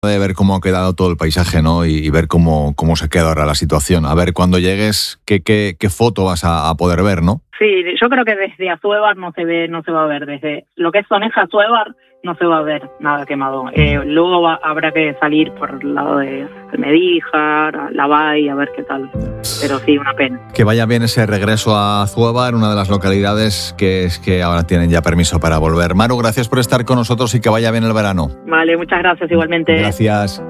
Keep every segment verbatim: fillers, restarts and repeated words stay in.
de ver cómo ha quedado todo el paisaje, ¿no? Y, y ver cómo, cómo se queda ahora la situación. A ver, cuando llegues, qué, qué, qué foto vas a, a poder ver, ¿no? Sí, yo creo que desde Asúebar no se ve, no se va a ver. Desde lo que es Soneja Asúebar no se va a ver nada quemado. Eh, luego va, habrá que salir por el lado de Almedíjar, La Bay, a ver qué tal. Pero sí, una pena. Que vaya bien ese regreso a Asúebar, una de las localidades que es que ahora tienen ya permiso para volver. Maru, gracias por estar con nosotros y que vaya bien el verano. Vale, muchas gracias igualmente. Gracias.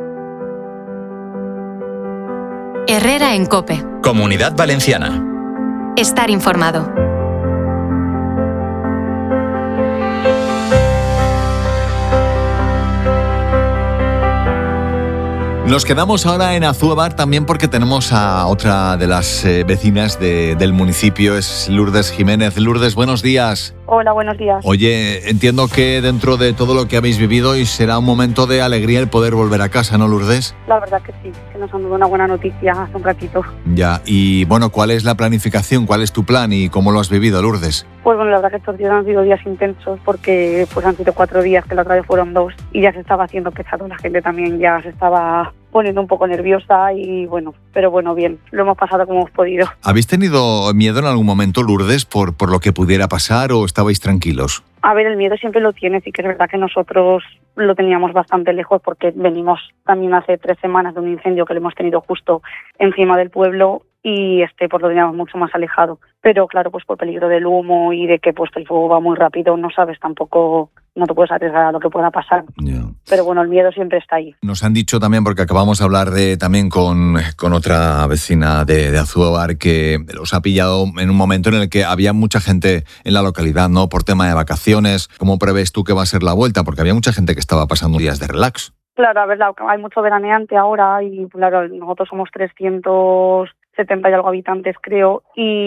Herrera en COPE. Comunidad Valenciana. Estar informado. Nos quedamos ahora en Asúebar también porque tenemos a otra de las eh, vecinas de, del municipio, es Lourdes Jiménez. Lourdes, buenos días. Hola, buenos días. Oye, entiendo que dentro de todo lo que habéis vivido hoy será un momento de alegría el poder volver a casa, ¿no, Lourdes? La verdad que sí, que nos han dado una buena noticia hace un ratito. Ya, y bueno, ¿cuál es la planificación? ¿Cuál es tu plan y cómo lo has vivido, Lourdes? Pues bueno, la verdad que estos días han sido días intensos porque pues han sido cuatro días, que la otra vez fueron dos, y ya se estaba haciendo pesado, la gente también ya se estaba poniendo un poco nerviosa y bueno, pero bueno, bien, lo hemos pasado como hemos podido. ¿Habéis tenido miedo en algún momento, Lourdes, por, por lo que pudiera pasar o estabais tranquilos? A ver, el miedo siempre lo tienes y que es verdad que nosotros lo teníamos bastante lejos porque venimos también hace tres semanas de un incendio que lo hemos tenido justo encima del pueblo y este pues lo teníamos mucho más alejado. Pero claro, pues por peligro del humo y de que pues el fuego va muy rápido, no sabes tampoco, no te puedes arriesgar a lo que pueda pasar. Yeah. Pero bueno, el miedo siempre está ahí. Nos han dicho también, porque acabamos de hablar de también con, con otra vecina de, de Asúebar, que los ha pillado en un momento en el que había mucha gente en la localidad, ¿no? Por tema de vacaciones. ¿Cómo prevés tú que va a ser la vuelta? Porque había mucha gente que estaba pasando días de relax. Claro, a ver, hay mucho veraneante ahora y claro, nosotros somos trescientos setenta y algo habitantes, creo,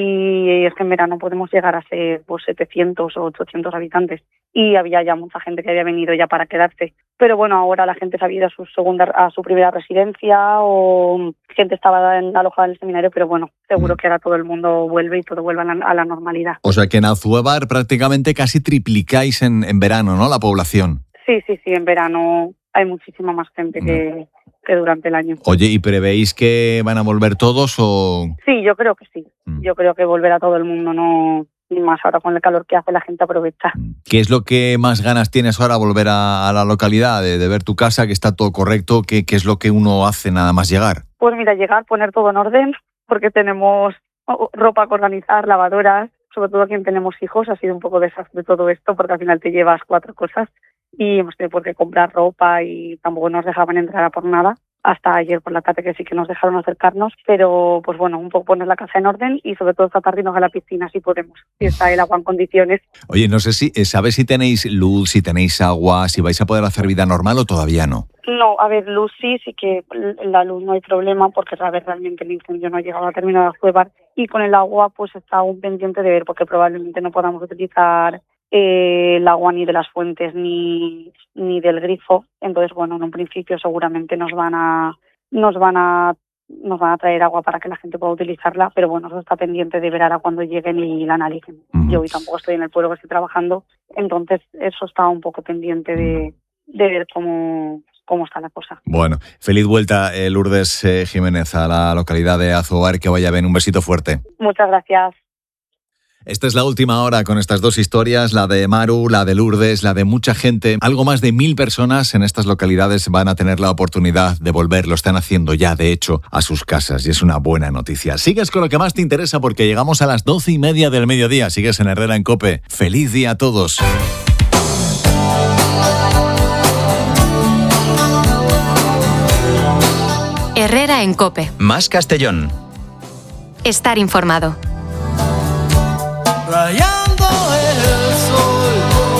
y es que en verano podemos llegar a ser pues setecientos o ochocientos habitantes y había ya mucha gente que había venido ya para quedarse. Pero bueno, ahora la gente se había ido a su segunda, a su primera residencia o gente estaba en, alojada en el seminario, pero bueno, seguro que ahora todo el mundo vuelve y todo vuelve a la, a la normalidad. O sea que en Asúebar prácticamente casi triplicáis en, en verano, ¿no? La población. Sí, sí, sí, en verano hay muchísima más gente no. que... que durante el año. Oye, ¿y prevéis que van a volver todos o...? Sí, yo creo que sí. Mm. Yo creo que volverá todo el mundo, no ni más ahora con el calor que hace la gente aprovecha. ¿Qué es lo que más ganas tienes ahora volver a, a la localidad, de, de ver tu casa, que está todo correcto? ¿Qué, ¿Qué es lo que uno hace nada más llegar? Pues mira, llegar, poner todo en orden, porque tenemos ropa que organizar, lavadoras, sobre todo quien tenemos hijos, ha sido un poco desastre todo esto, porque al final te llevas cuatro cosas y hemos tenido que comprar ropa y tampoco nos dejaban entrar a por nada. Hasta ayer por la tarde que sí que nos dejaron acercarnos, pero pues bueno, un poco poner la casa en orden y sobre todo esta tarde irnos a la piscina si podemos, si está el agua en condiciones. Oye, no sé si, ¿sabes si tenéis luz, si tenéis agua, si vais a poder hacer vida normal o todavía no? No, a ver, luz sí, sí que la luz no hay problema porque a ver, realmente el incendio no ha llegado a terminar de Asúebar y con el agua pues está aún pendiente de ver porque probablemente no podamos utilizar Eh, el agua ni de las fuentes ni ni del grifo, entonces bueno, en un principio seguramente nos van a nos van a nos van a traer agua para que la gente pueda utilizarla, pero bueno, eso está pendiente de ver ahora cuando lleguen y la analicen. Uh-huh. Yo hoy tampoco estoy en el pueblo que estoy trabajando, entonces eso está un poco pendiente de, de ver cómo cómo está la cosa. Bueno, feliz vuelta, eh, Lourdes eh, Jiménez, a la localidad de Asúebar, que vaya bien, un besito fuerte. Muchas gracias. Esta es la última hora con estas dos historias, la de Maru, la de Lourdes, la de mucha gente. Algo más de mil personas en estas localidades van a tener la oportunidad de volver, lo están haciendo ya, de hecho, a sus casas y es una buena noticia. Sigues con lo que más te interesa porque llegamos a las doce y media del mediodía. Sigues en Herrera en COPE. ¡Feliz día a todos! Herrera en COPE. Más Castellón. Estar informado. Rayando el sol.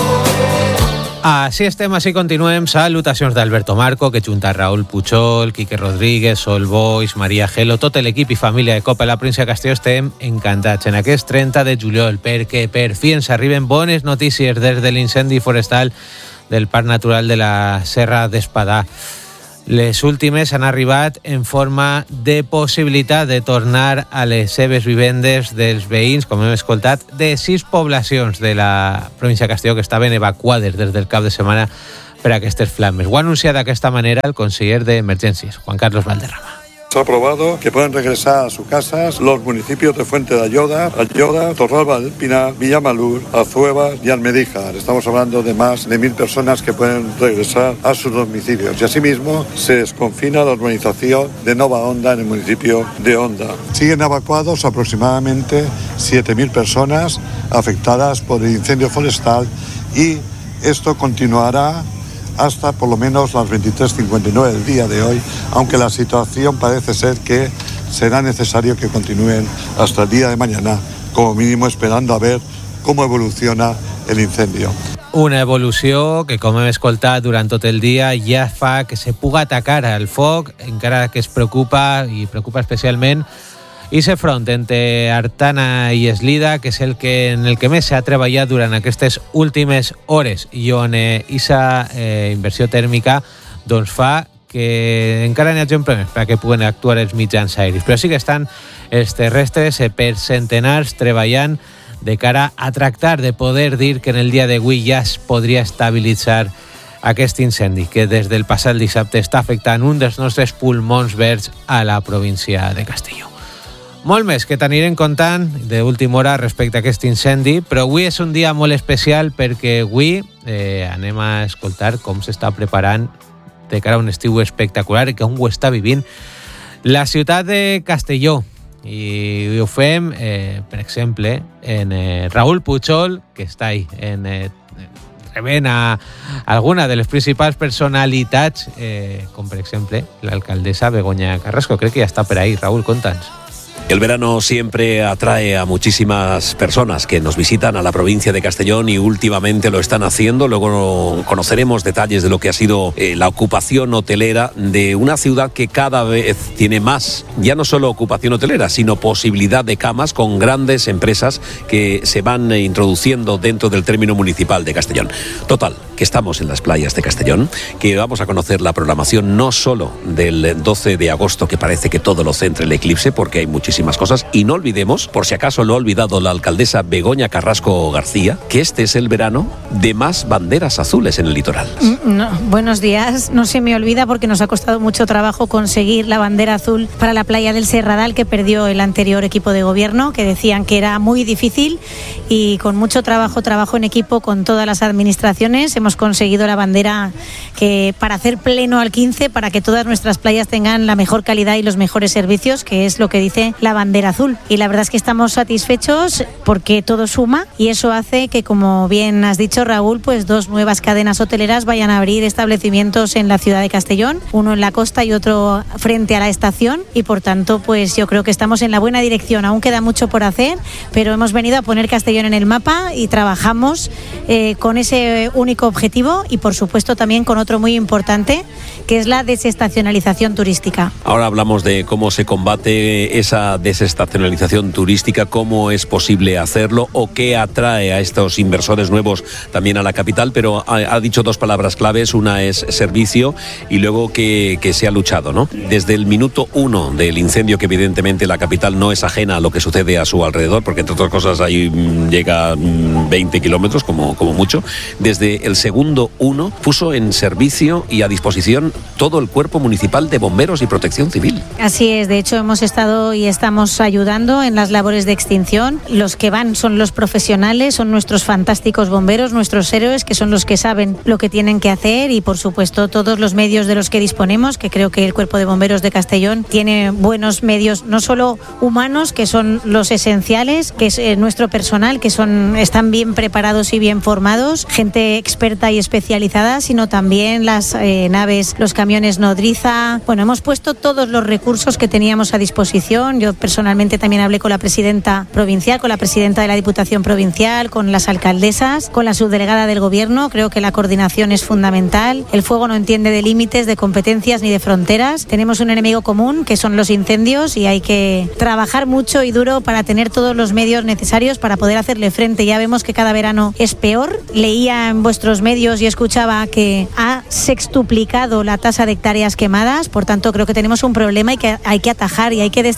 Així estem, així continuem. Salutacions d'Alberto Marco, que junta a Raúl Puchol, Quique Rodríguez, Sol Boix, Maria Gelo, tot l'equip i família de COPE a la província de Castelló estem encantats en aquest trenta de juliol, perquè per fi ens arriben bones notícies des de l'incendi forestal del Parc Natural de la Serra d'Espadà. Les últimes han arribat en forma de possibilitat de tornar a les seves vivendes dels veïns, com hem escoltat, de sis poblacions de la província de Castelló que estaven evacuades des del cap de setmana per a aquestes flames. Ho ha anunciat d'aquesta manera el conseller d'Emergències, Juan Carlos Valderrama. Se ha aprobado que pueden regresar a sus casas los municipios de Fuente de Ayora, Ayora, Torralba del Pinar, Villamalur, Azueva y Almedíjar. Estamos hablando de más de mil personas que pueden regresar a sus domicilios. Y asimismo se desconfina la urbanización de Nova Onda en el municipio de Onda. Siguen evacuados aproximadamente siete mil personas afectadas por el incendio forestal y esto continuará hasta por lo menos las veintitrés cincuenta y nueve del día de hoy, aunque la situación parece ser que será necesario que continúen hasta el día de mañana, como mínimo esperando a ver cómo evoluciona el incendio. Una evolució que, com hem escoltat durant tot el dia, ja fa que se puga atacar al foc, encara que es preocupa, i preocupa especialment, i se front entre Artana i Eslida, que és el que en el que més s'ha treballat durant aquestes últimes hores i on aquesta eh, inversió tèrmica doncs fa que encara n'hi hagi problemes perquè puguen actuar els mitjans aeris. Però sí que estan els terrestres per centenars treballant de cara a tractar de poder dir que en el dia d'avui ja es podria estabilitzar aquest incendi que des del passat dissabte està afectant un dels nostres pulmons verds a la província de Castelló. Molt més que t'anirem contant d'última hora respecte a aquest incendi, però avui és un dia molt especial perquè avui eh, anem a escoltar com s'està preparant de cara a un estiu espectacular i com ho està vivint la ciutat de Castelló. I ho fem, eh, per exemple, en eh, Raúl Puchol, que està ahí, en eh, rebent a alguna de les principals personalitats, eh, com per exemple l'alcaldessa Begoña Carrasco. Crec que ja està per ahí. Raúl, conta'ns. El verano siempre atrae a muchísimas personas que nos visitan a la provincia de Castellón y últimamente lo están haciendo. Luego conoceremos detalles de lo que ha sido eh, la ocupación hotelera de una ciudad que cada vez tiene más, ya no solo ocupación hotelera, sino posibilidad de camas con grandes empresas que se van introduciendo dentro del término municipal de Castellón. Total, que estamos en las playas de Castellón, que vamos a conocer la programación no solo del doce de agosto, que parece que todo lo centra el eclipse, porque hay muchísimas cosas, y no olvidemos, por si acaso lo ha olvidado la alcaldesa Begoña Carrasco García, que este es el verano de más banderas azules en el litoral. No, buenos días, no se me olvida porque nos ha costado mucho trabajo conseguir la bandera azul para la playa del Serradal que perdió el anterior equipo de gobierno, que decían que era muy difícil, y con mucho trabajo, trabajo en equipo con todas las administraciones hemos conseguido la bandera que para hacer pleno al quince, para que todas nuestras playas tengan la mejor calidad y los mejores servicios, que es lo que dice la bandera azul. Y la verdad es que estamos satisfechos porque todo suma, y eso hace que, como bien has dicho, Raúl, pues dos nuevas cadenas hoteleras vayan a abrir establecimientos en la ciudad de Castellón, uno en la costa y otro frente a la estación, y por tanto pues yo creo que estamos en la buena dirección. Aún queda mucho por hacer, pero hemos venido a poner Castellón en el mapa y trabajamos eh, con ese único objetivo, y por supuesto también con otro muy importante, que es la desestacionalización turística. Ahora hablamos de cómo se combate esa desestacionalización turística, cómo es posible hacerlo o qué atrae a estos inversores nuevos también a la capital, pero ha, ha dicho dos palabras claves. Una es servicio y luego que, que se ha luchado, ¿no? Desde el minuto uno del incendio, que evidentemente la capital no es ajena a lo que sucede a su alrededor, porque entre otras cosas ahí llega veinte kilómetros como, como mucho. Desde el segundo uno puso en servicio y a disposición todo el cuerpo municipal de bomberos y protección civil. Así es, de hecho hemos estado y estamos ayudando en las labores de extinción. Los que van son los profesionales, son nuestros fantásticos bomberos, nuestros héroes, que son los que saben lo que tienen que hacer, y por supuesto todos los medios de los que disponemos, que creo que el Cuerpo de Bomberos de Castellón tiene buenos medios, no solo humanos, que son los esenciales, que es eh, nuestro personal, que son están bien preparados y bien formados, gente experta y especializada, sino también las eh, naves, los camiones nodriza. Bueno, hemos puesto todos los recursos que teníamos a disposición. Yo personalmente también hablé con la presidenta provincial, con la presidenta de la Diputación Provincial, con las alcaldesas, con la subdelegada del Gobierno. Creo que la coordinación es fundamental. El fuego no entiende de límites, de competencias ni de fronteras. Tenemos un enemigo común, que son los incendios, y hay que trabajar mucho y duro para tener todos los medios necesarios para poder hacerle frente. Ya vemos que cada verano es peor. Leía en vuestros medios y escuchaba que ha sextuplicado la tasa de hectáreas quemadas. Por tanto, creo que tenemos un problema y que hay que atajar, y hay que destinar recursos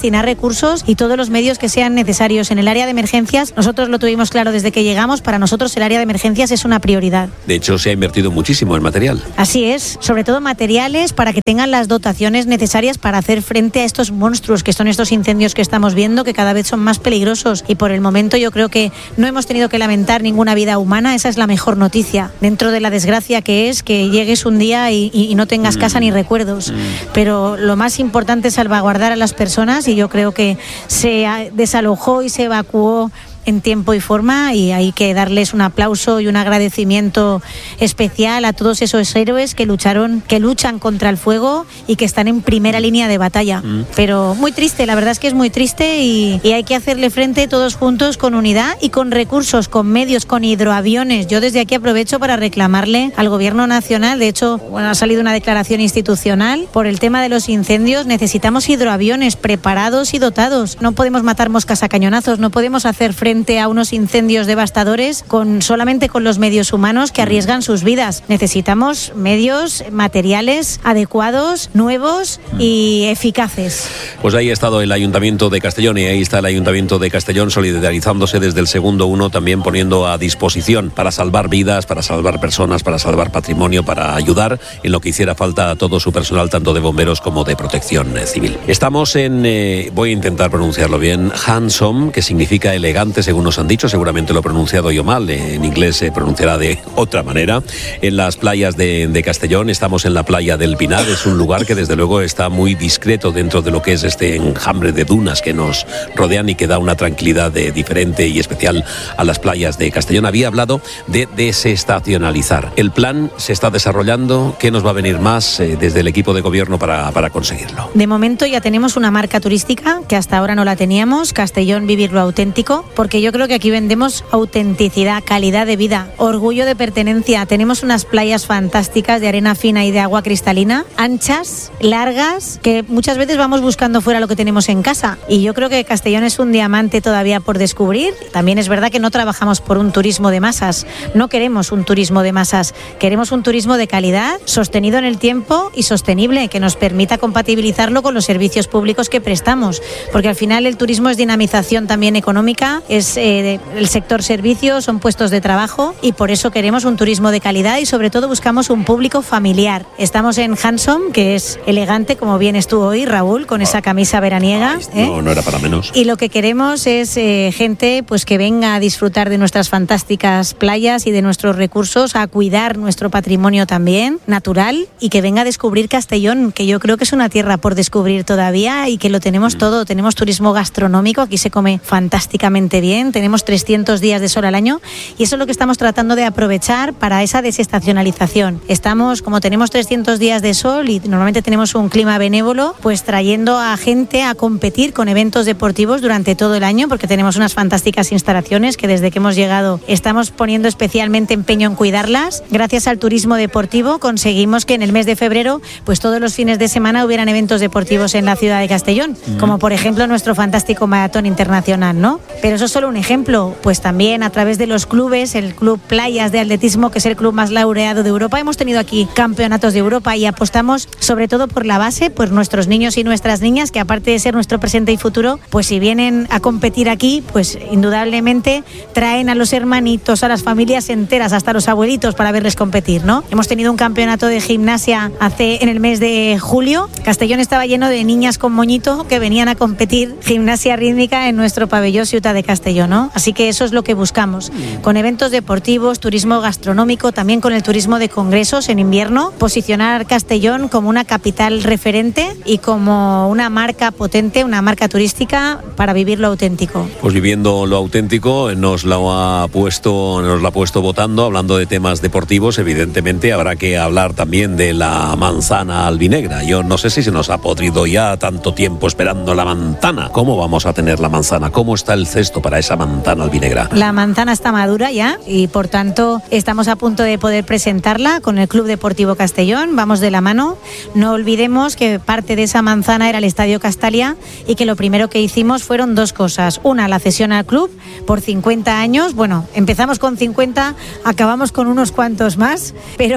recursos y todos los medios que sean necesarios. En el área de emergencias, nosotros lo tuvimos claro desde que llegamos, para nosotros el área de emergencias es una prioridad. De hecho, se ha invertido muchísimo en material. Así es, sobre todo materiales para que tengan las dotaciones necesarias para hacer frente a estos monstruos que son estos incendios que estamos viendo, que cada vez son más peligrosos, y por el momento yo creo que no hemos tenido que lamentar ninguna vida humana. Esa es la mejor noticia, dentro de la desgracia que es que llegues un día y, y, y no tengas casa ni recuerdos, pero lo más importante es salvaguardar a las personas, y yo creo que se desalojó y se evacuó en tiempo y forma, y hay que darles un aplauso y un agradecimiento especial a todos esos héroes que lucharon, que luchan contra el fuego y que están en primera línea de batalla. Mm. Pero muy triste, la verdad es que es muy triste, y, y hay que hacerle frente todos juntos con unidad y con recursos, con medios, con hidroaviones. Yo desde aquí aprovecho para reclamarle al Gobierno Nacional, de hecho, bueno, ha salido una declaración institucional por el tema de los incendios. Necesitamos hidroaviones preparados y dotados. No podemos matar moscas a cañonazos, no podemos hacer frente a unos incendios devastadores con solamente con los medios humanos que arriesgan sus vidas. Necesitamos medios, materiales adecuados, nuevos y eficaces. Pues ahí ha estado el Ayuntamiento de Castellón, y ahí está el Ayuntamiento de Castellón solidarizándose desde el segundo uno, también poniendo a disposición para salvar vidas, para salvar personas, para salvar patrimonio, para ayudar en lo que hiciera falta a todo su personal, tanto de bomberos como de protección eh, civil. Estamos en, eh, voy a intentar pronunciarlo bien, handsome, que significa elegante, según nos han dicho, seguramente lo he pronunciado yo mal, en inglés se pronunciará de otra manera, en las playas de, de Castellón. Estamos en la playa del Pinar, es un lugar que desde luego está muy discreto dentro de lo que es este enjambre de dunas que nos rodean y que da una tranquilidad de, diferente y especial a las playas de Castellón. Había hablado de desestacionalizar. El plan se está desarrollando. ¿Qué nos va a venir más eh, desde el equipo de gobierno para, para conseguirlo? De momento ya tenemos una marca turística que hasta ahora no la teníamos, Castellón Vivir lo Auténtico, porque yo creo que aquí vendemos autenticidad, calidad de vida, orgullo de pertenencia. Tenemos unas playas fantásticas de arena fina y de agua cristalina, anchas, largas, que muchas veces vamos buscando fuera lo que tenemos en casa, y yo creo que Castellón es un diamante todavía por descubrir. También es verdad que no trabajamos por un turismo de masas, no queremos un turismo de masas, queremos un turismo de calidad, sostenido en el tiempo y sostenible, que nos permita compatibilizarlo con los servicios públicos que prestamos, porque al final el turismo es dinamización también económica, es eh, el sector servicios, son puestos de trabajo, y por eso queremos un turismo de calidad, y sobre todo buscamos un público familiar. Estamos en Handsome, que es elegante, como vienes tú hoy, Raúl, con esa camisa veraniega. Ay, ¿eh? No, no era para menos. Y lo que queremos es eh, gente pues que venga a disfrutar de nuestras fantásticas playas y de nuestros recursos, a cuidar nuestro patrimonio también natural, y que venga a descubrir Castellón, que yo creo que es una tierra por descubrir todavía, y que lo tenemos mm. todo. Tenemos turismo gastronómico, aquí se come fantásticamente bien, tenemos trescientos días de sol al año, y eso es lo que estamos tratando de aprovechar para esa desestacionalización. Estamos, como tenemos trescientos días de sol y normalmente tenemos un clima benévolo, pues trayendo a gente a competir con eventos deportivos durante todo el año, porque tenemos unas fantásticas instalaciones que desde que hemos llegado estamos poniendo especialmente empeño en cuidarlas. Gracias al turismo deportivo conseguimos que en el mes de febrero pues todos los fines de semana hubieran eventos deportivos en la ciudad de Castellón, mm. como por ejemplo nuestro fantástico maratón internacional, ¿no? Pero eso es solo un ejemplo, pues también a través de los clubes, el Club Playas de Atletismo, que es el club más laureado de Europa, hemos tenido aquí campeonatos de Europa, y apostamos sobre todo por la base, pues nuestros niños y nuestras niñas, que aparte de ser nuestro presente y futuro, pues si vienen a competir aquí, pues indudablemente traen a los hermanitos, a las familias enteras, hasta los abuelitos, para verles competir, ¿no? Hemos tenido un campeonato de gimnasia hace en el mes de julio. Castellón estaba lleno de niñas con moñito que venían a competir gimnasia rítmica en nuestro pabellón Ciutat de Castellón, ¿no? Así que eso es lo que buscamos, con eventos deportivos, turismo gastronómico, también con el turismo de congresos en invierno, posicionar Castellón como una capital referente y como una marca potente, una marca turística para vivir lo auténtico. Pues viviendo lo auténtico, nos lo ha puesto, nos lo ha puesto votando, hablando de temas deportivos. Evidentemente habrá que hablar también de la manzana albinegra. Yo no sé si se nos ha podrido ya tanto tiempo esperando la manzana. ¿Cómo vamos a tener la manzana? ¿Cómo está el cesto para esa manzana albinegra? La manzana está madura ya, y por tanto estamos a punto de poder presentarla con el Club Deportivo Castellón. Vamos de la mano. No olvidemos que parte de esa manzana era el Estadio Castalia, y que lo primero que hicimos fueron dos cosas. Una, la cesión al club por cincuenta años. Bueno, empezamos con cincuenta, acabamos con unos cuantos más, pero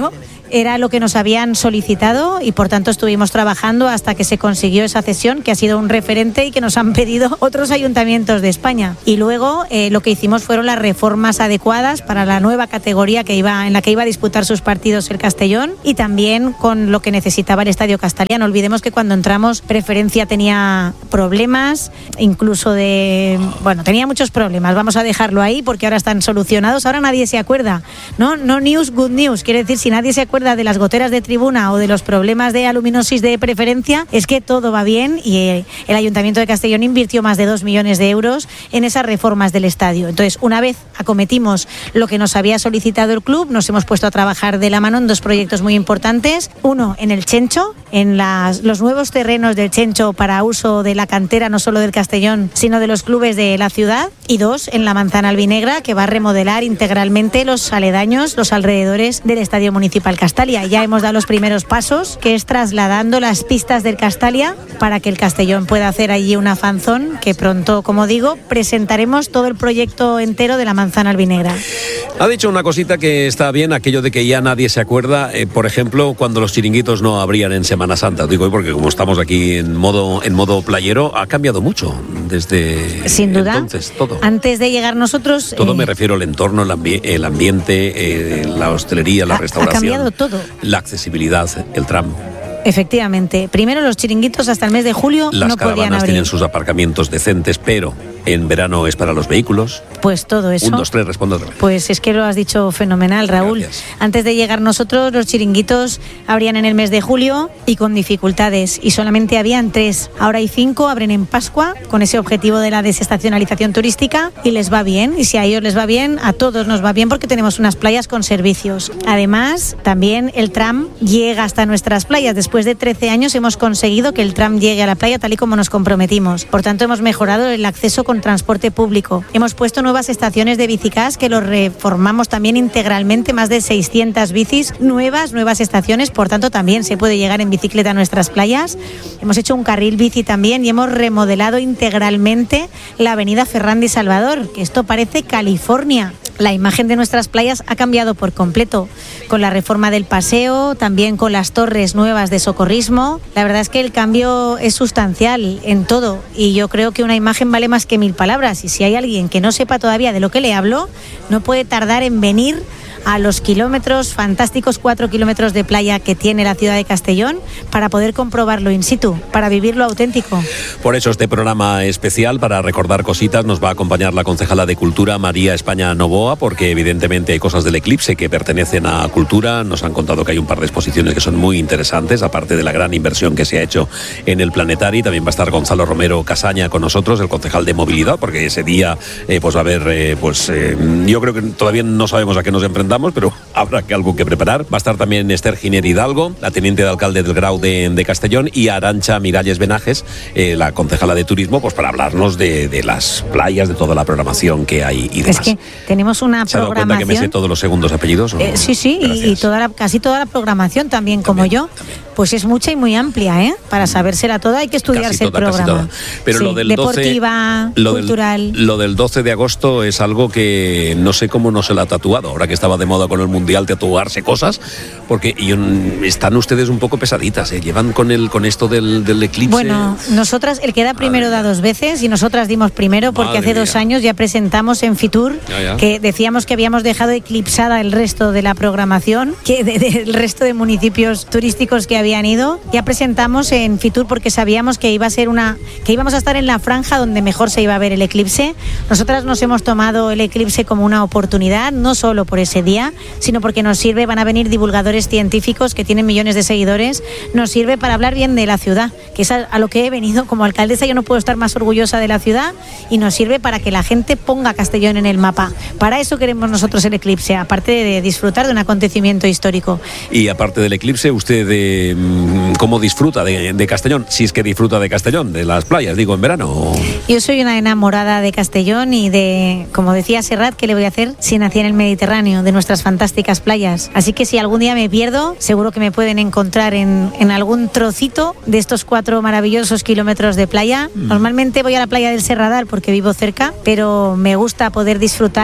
era lo que nos habían solicitado y por tanto estuvimos trabajando hasta que se consiguió esa cesión, que ha sido un referente y que nos han pedido otros ayuntamientos de España. Y luego eh, lo que hicimos fueron las reformas adecuadas para la nueva categoría que iba, en la que iba a disputar sus partidos el Castellón, y también con lo que necesitaba el Estadio Castellón. No olvidemos que cuando entramos Preferencia tenía problemas, incluso de... Bueno, tenía muchos problemas, vamos a dejarlo ahí porque ahora están solucionados. Ahora nadie se acuerda, ¿no? No news, good news. Quiere decir, si nadie se acuerda de las goteras de tribuna o de los problemas de aluminosis de Preferencia, es que todo va bien, y el Ayuntamiento de Castellón invirtió más de dos millones de euros en esas reformas del estadio. Entonces, una vez acometimos lo que nos había solicitado el club, nos hemos puesto a trabajar de la mano en dos proyectos muy importantes. Uno, en el Chencho, en las, los nuevos terrenos del Chencho para uso de la cantera, no solo del Castellón, sino de los clubes de la ciudad. Y dos, en la Manzana Albinegra, que va a remodelar integralmente los aledaños, los alrededores del Estadio Municipal Castalia. Ya hemos dado los primeros pasos, que es trasladando las pistas del Castalia para que el Castellón pueda hacer allí una fanzón, que pronto, como digo, presentaremos todo el proyecto entero de la Manzana Albinegra. Ha dicho una cosita que está bien, aquello de que ya nadie se acuerda, eh, por ejemplo, cuando los chiringuitos no abrían en Semana Santa. Digo hoy porque como estamos aquí en modo en modo playero, ha cambiado mucho desde Sin duda, entonces todo. Antes de llegar nosotros... Todo eh, me refiero al entorno, el, ambi- el ambiente, eh, la hostelería, la ha, restauración. Ha cambiado todo. La accesibilidad, el tram. Efectivamente. Primero, los chiringuitos hasta el mes de julio Las no podían caravanas abrir. tienen sus aparcamientos decentes, pero en verano es para los vehículos. Pues todo eso. Un, dos, tres, respondo otra vez. Pues es que lo has dicho fenomenal, Raúl. Gracias. Antes de llegar nosotros, los chiringuitos abrían en el mes de julio y con dificultades. Y solamente habían tres. Ahora hay cinco, abren en Pascua, con ese objetivo de la desestacionalización turística, y les va bien. Y si a ellos les va bien, a todos nos va bien, porque tenemos unas playas con servicios. Además, también el tram llega hasta nuestras playas. Después de trece años hemos conseguido que el tram llegue a la playa tal y como nos comprometimos. Por tanto, hemos mejorado el acceso con transporte público. Hemos puesto nuevas estaciones de bicicás que los reformamos también integralmente, más de seiscientas bicis nuevas, nuevas estaciones. Por tanto, también se puede llegar en bicicleta a nuestras playas. Hemos hecho un carril bici también y hemos remodelado integralmente la avenida Ferrandi Salvador, que esto parece California. La imagen de nuestras playas ha cambiado por completo, con la reforma del paseo, también con las torres nuevas de socorrismo. La verdad es que el cambio es sustancial en todo, y yo creo que una imagen vale más que mil palabras, y si hay alguien que no sepa todavía de lo que le hablo, no puede tardar en venir a los kilómetros, fantásticos cuatro kilómetros de playa que tiene la ciudad de Castellón, para poder comprobarlo in situ, para vivirlo auténtico. Por eso este programa especial, para recordar cositas, nos va a acompañar la concejala de Cultura, María España Novoa, porque evidentemente hay cosas del eclipse que pertenecen a Cultura. Nos han contado que hay un par de exposiciones que son muy interesantes, aparte de la gran inversión que se ha hecho en el Planetari. También va a estar Gonzalo Romero Casaña con nosotros, el concejal de Movilidad, porque ese día eh, pues va a haber, eh, pues eh, yo creo que todavía no sabemos a qué nos enfrentamos, pero habrá que algo que preparar. Va a estar también Esther Giner Hidalgo, la teniente de alcalde del Grau de, de Castellón, y Arantxa Miralles Benajes, eh, la concejala de Turismo, pues para hablarnos de, de las playas, de toda la programación que hay y demás. Es que tenemos una ¿Se ha dado programación... cuenta que me sé todos los segundos apellidos? ¿O? Eh, sí, sí, y, y toda la, casi toda la programación también, como También, yo. también. Pues es mucha y muy amplia, ¿eh? Para sabérsela toda hay que estudiarse Casi toda, el programa. casi toda. Pero Sí, lo del deportiva, doce, lo del- cultural... Lo del doce de agosto es algo que no sé cómo no se la ha tatuado. Ahora que estaba de moda con el Mundial tatuarse cosas, porque y un- están ustedes un poco pesaditas, ¿eh? Llevan con el con esto del, del eclipse. Bueno, nosotras, el que da primero da dos veces, y nosotras dimos primero porque Madre hace dos mía. años ya presentamos en Fitur, Ya, ya. que decíamos que habíamos dejado eclipsada el resto de la programación, que de- de- del resto de municipios turísticos que habían ido. Ya presentamos en Fitur porque sabíamos que iba a ser una, que íbamos a estar en la franja donde mejor se iba a ver el eclipse. Nosotras nos hemos tomado el eclipse como una oportunidad, no solo por ese día, sino porque nos sirve, van a venir divulgadores científicos que tienen millones de seguidores, nos sirve para hablar bien de la ciudad, que es a, a lo que he venido como alcaldesa. Yo no puedo estar más orgullosa de la ciudad, y nos sirve para que la gente ponga Castellón en el mapa. Para eso queremos nosotros el eclipse, aparte de disfrutar de un acontecimiento histórico. Y aparte del eclipse, ¿usted eh, cómo disfruta de, de Castellón? Si es que disfruta de Castellón, de las playas, digo, en verano. ¿O? Yo soy una enamorada de Castellón y de, como decía Serrat, ¿qué le voy a hacer si nací en el Mediterráneo, de nuestras fantásticas playas? Así que si algún día me pierdo, seguro que me pueden encontrar en, en algún trocito de estos cuatro maravillosos kilómetros de playa. Mm. Normalmente voy a la playa del Serradal porque vivo cerca, pero me gusta poder disfrutar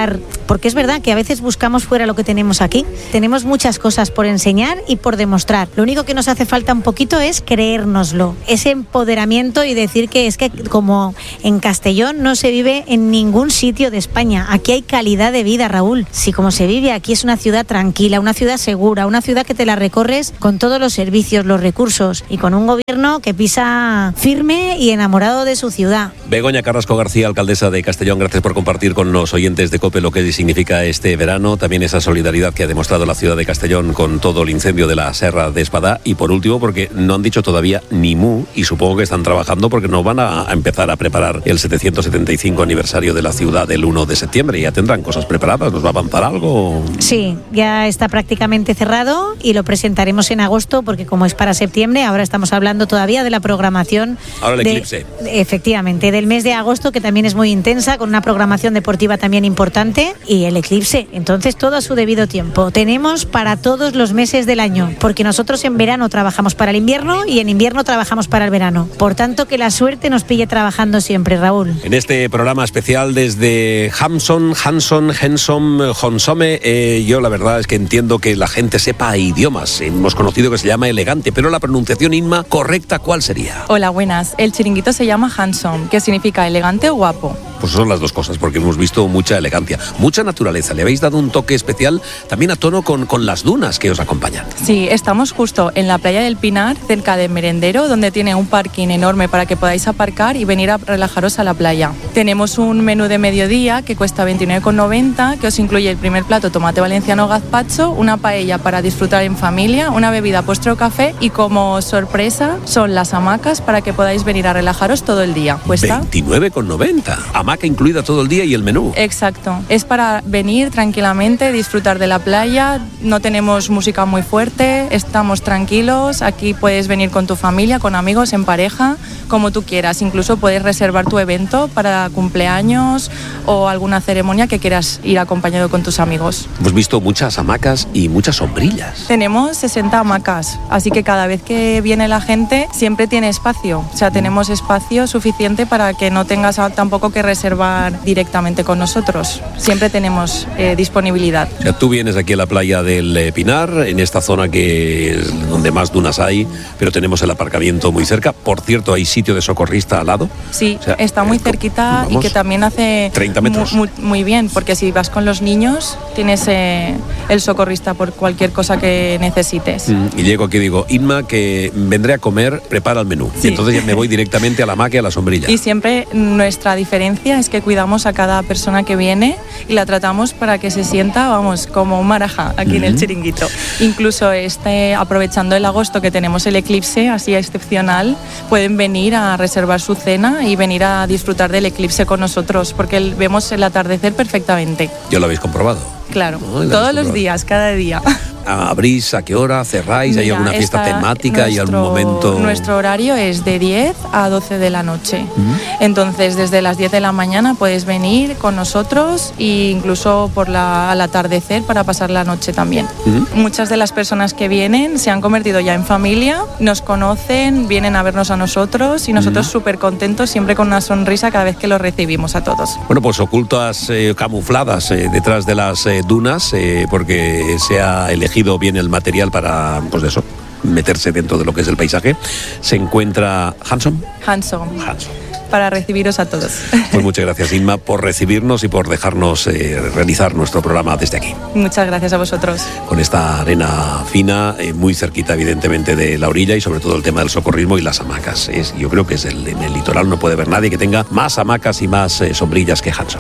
porque es verdad que a veces buscamos fuera lo que tenemos aquí. Tenemos muchas cosas por enseñar y por demostrar. Lo único que nos hace falta un poquito es creérnoslo, ese empoderamiento y decir que es que como en Castellón no se vive en ningún sitio de España. Aquí hay calidad de vida, Raúl. Si como se vive aquí es una ciudad tranquila, una ciudad segura, una ciudad que te la recorres con todos los servicios, los recursos y con un gobierno que pisa firme y enamorado de su ciudad. Begoña Carrasco García, alcaldesa de Castellón, gracias por compartir con los oyentes de COPE lo que significa este verano, también esa solidaridad que ha demostrado la ciudad de Castellón con todo el incendio de la Serra de Espadá, y por último porque no han dicho todavía ni mu, y supongo que están trabajando porque no van a empezar a preparar el setecientos setenta y cinco aniversario de la ciudad del uno de septiembre. Ya tendrán cosas preparadas. ¿Nos va a avanzar algo? Sí, ya está prácticamente cerrado y lo presentaremos en agosto porque como es para septiembre, ahora estamos hablando todavía de la programación. Ahora el de, eclipse. Efectivamente, del mes de agosto, que también es muy intensa, con una programación deportiva también importante, y el eclipse. Entonces todo a su debido tiempo. Tenemos para todos los meses del año, porque nosotros en verano trabajamos para el invierno y en invierno trabajamos para el verano. Por tanto, que la suerte nos pille trabajando siempre, Raúl. En este programa especial desde Hamson, Hanson, Hensom, Honsome, eh, yo la verdad es que entiendo que la gente sepa idiomas. Hemos conocido que se llama elegante, pero la pronunciación, Inma, correcta, ¿cuál sería? Hola, buenas. El chiringuito se llama Hanson, que significa elegante o guapo. Pues son las dos cosas, porque hemos visto mucha elegancia, mucha naturaleza. Le habéis dado un toque especial también a tono con, con las dunas que os acompañan. Sí, estamos justo en la playa del Pinar, cerca de Merendero, donde tiene un parking enorme para que podáis aparcar y venir a relajaros a la playa. Tenemos un menú de mediodía que cuesta veintinueve con noventa, que os incluye el primer plato, tomate valenciano gazpacho, una paella para disfrutar en familia, una bebida, postre o café, y como sorpresa son las hamacas para que podáis venir a relajaros todo el día. Cuesta veintinueve con noventa. Hamaca incluida todo el día y el menú. Exacto. Es para venir tranquilamente, disfrutar de la playa. No tenemos música muy fuerte, estamos tranquilos. Aquí puedes venir con tu familia, con amigos, en pareja, como tú quieras. Incluso puedes reservar tu evento para cumpleaños o alguna ceremonia que quieras ir acompañado con tus amigos. Hemos visto muchas hamacas y muchas sombrillas. Tenemos sesenta hamacas, así que cada vez que viene la gente siempre tiene espacio. O sea, tenemos espacio suficiente para que no tengas tampoco que reservar directamente con nosotros. Siempre tenemos eh, disponibilidad. O sea, tú vienes aquí a la playa del eh, Pinar, en esta zona que es donde más dunas hay, pero tenemos el aparcamiento muy cerca. Por cierto, ¿hay sitio de socorrista al lado? Sí, o sea, está muy eh, cerquita, vamos, y que también hace treinta metros. Muy, muy, muy bien, porque si vas con los niños tienes eh, el socorrista por cualquier cosa que necesites. Mm, y llego aquí y digo, Inma, que vendré a comer, prepara el menú. Sí. Y entonces ya me voy directamente a la hamaca y a la sombrilla. Y siempre nuestra diferencia es que cuidamos a cada persona que viene y la tratamos para que se sienta, vamos, como un marajá aquí mm-hmm. en el chiringuito. Incluso este, aprovechando el agosto que tenemos el eclipse así excepcional, pueden venir a reservar su cena y venir a disfrutar del eclipse con nosotros, porque vemos el atardecer perfectamente. ¿Ya lo habéis comprobado? Claro, no, todos los días, cada día. ¿Abrís? ¿A qué hora? ¿Cerráis? ¿Hay Mira, alguna fiesta temática? ¿Hay algún momento? Nuestro horario es de diez a doce de la noche. Uh-huh. Entonces, desde las diez de la mañana puedes venir con nosotros e incluso por la, al atardecer para pasar la noche también. Uh-huh. Muchas de las personas que vienen se han convertido ya en familia, nos conocen, vienen a vernos a nosotros y nosotros súper uh-huh. contentos, siempre con una sonrisa cada vez que los recibimos a todos. Bueno, pues ocultas, eh, camufladas eh, detrás de las eh, dunas, eh, porque se ha elegido bien el material para, pues eso, meterse dentro de lo que es el paisaje. Se encuentra Hanson. Hanson. Hanson. Para recibiros a todos. Pues muchas gracias, Inma, por recibirnos y por dejarnos eh, realizar nuestro programa desde aquí. Muchas gracias a vosotros. Con esta arena fina, eh, muy cerquita evidentemente de la orilla, y sobre todo el tema del socorrismo y las hamacas. Es, yo creo que es el, en el litoral no puede haber nadie que tenga más hamacas y más eh, sombrillas que Hanson.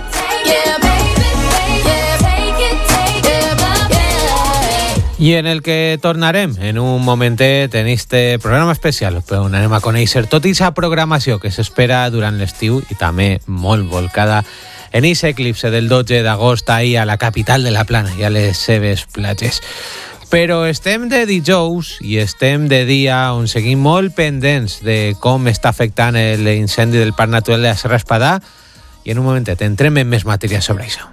I en el que tornarem en un momentet en este programa especial, on anem a conèixer tota aquesta programació que s'espera durant l'estiu i també molt volcada en aquest eclipse del dotze d'agost ahir a la capital de la Plana i a les seves platges. Però estem de dijous i estem de dia on seguim molt pendents de com està afectant l'incendi del Parc Natural de la Serra Espadà, i en un momentet entrem en més matèria sobre això.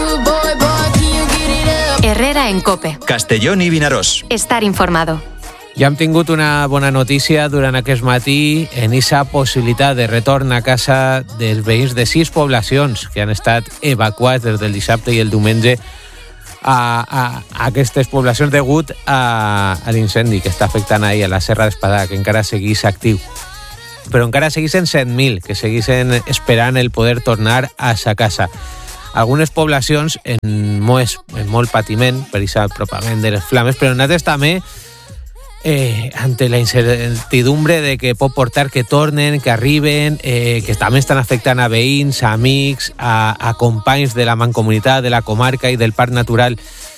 Herrera en COPE. Castellón y Vinaròs. Estar informado. Ja hem tingut una bona notícia durant aquest matí en aquesta possibilitat de retorn a casa dels veïns de sis poblacions que han estat evacuats des del dissabte i el diumenge a, a, a aquestes poblacions degut a, a l'incendi que està afectant ahir a la Serra d'Espadà, que encara seguís actiu. Però encara seguissin set mil, que seguissin esperant el poder tornar a sa casa. Algunes poblacions en molt, en molt patiment per aquest apropament de les flames, però nosaltres també Eh, ante la incertidumbre de que pot portar que tornen, que arriben, eh, que també estan afectant a veïns, a amics, a, a companys de la mancomunitat, de la comarca i del Parc Natural.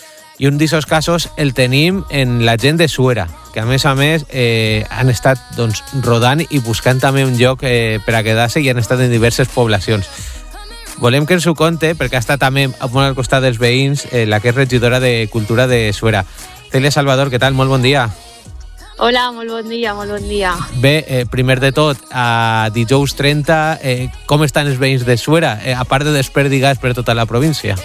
I un d'aquests casos el tenim en la gent de Suera, que a més a més eh, han estat doncs, rodant i buscant també un lloc eh, per a quedar-se i han estat en diverses poblacions. Volem que ens ho conte, perquè ha estat també molt al costat dels veïns, eh, la que és regidora de Cultura de Suera. Celia Salvador, què tal? Molt bon dia. Hola, molt bon dia, molt bon dia. Bé, eh, primer de tot, a dijous trenta, eh, com estan els veïns de Suera, eh, a part de desperdigats per tota la província?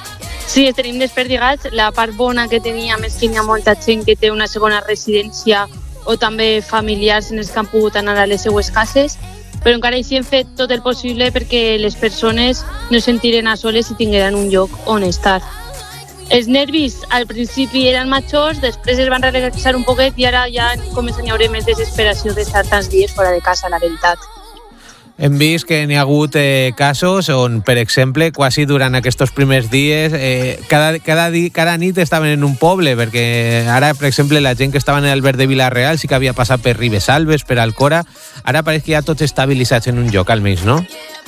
Sí, tenim desperdigats. La part bona que teníem és que hi ha molta gent que té una segona residència o també familiars en els que han pogut anar a les seues cases, però encara així hem fet tot el possible perquè les persones no es sentiren a soles i tingueren un lloc on estar. Els nervis al principi eren majors, després es van relaxar un poquet i ara ja comença a haver més desesperació d'estar tants dies fora de casa, la veritat. Hem vist que n'hi ha hagut eh, casos on, per exemple, quasi durant aquests primers dies, eh, cada, cada, di, cada nit estaven en un poble, perquè ara, per exemple, la gent que estava en Albert de Vila-real sí que havia passat per Ribesalbes, per Alcora, ara pareix que ja tots estabilitzats en un lloc almenys, no?